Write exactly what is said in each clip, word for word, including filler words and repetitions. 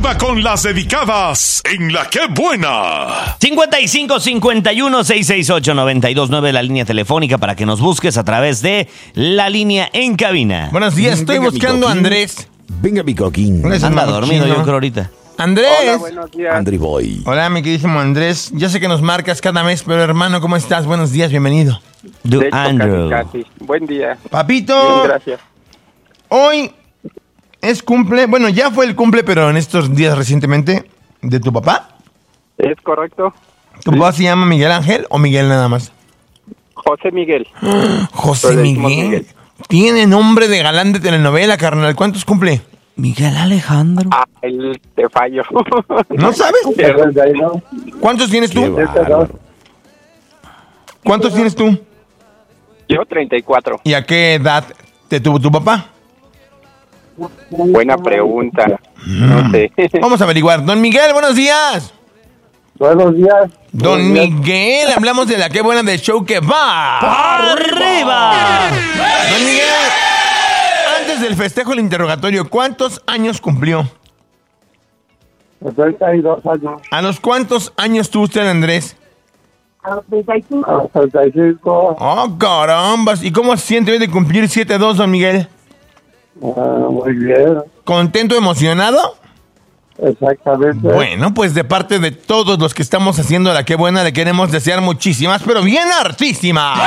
arriba con las dedicadas en La Que Buena. cincuenta y cinco cincuenta y uno seiscientos sesenta y ocho noventa y dos nueve, la línea telefónica para que nos busques a través de la línea en cabina. Buenos días, estoy Venga, buscando a mi coquín. Andrés. Venga, mi coquín. Ese es Anda el dormido, mamuchino. yo creo ahorita. Andrés. Hola, buenos días. André Boy. Hola, mi queridísimo Andrés. Ya sé que nos marcas cada mes, pero hermano, ¿cómo estás? Buenos días, bienvenido. Do De hecho, Andrew. casi, casi. Buen día. Papito, Bien, gracias. hoy es cumple, bueno, ya fue el cumple, pero en estos días recientemente, de tu papá. ¿Es correcto? ¿Tu papá se llama Miguel Ángel o Miguel nada más? José Miguel. José Pero le decimos Miguel. Miguel. Tiene nombre de galán de telenovela, carnal. ¿Cuántos cumple? Miguel Alejandro. Ah, el te fallo. ¿No sabes? ¿Cuántos tienes Qué tú? bárbaro. ¿Cuántos tienes tú? Yo, treinta y cuatro. ¿Y a qué edad te tuvo tu papá? Buena pregunta. No sé. Vamos a averiguar. Don Miguel, buenos días. Buenos días. Don Miguel, hablamos de la que buena del show que va. ¡Arriba! Don Miguel, antes del festejo del interrogatorio, ¿cuántos años cumplió? treinta y dos años. ¿A los cuántos años tuvo usted, Andrés? A los treinta y cinco. Oh, carambas. ¿Y cómo se siente hoy de cumplir siete dos, don Miguel? Ah, muy bien. ¿Contento, emocionado? Exactamente. Bueno, pues de parte de todos los que estamos haciendo la que buena, le queremos desear muchísimas, pero bien hartísimas.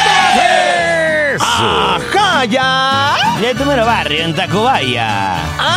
¡Felicidades! ¡Ajá, ya! De tu mero barrio en Tacubaya.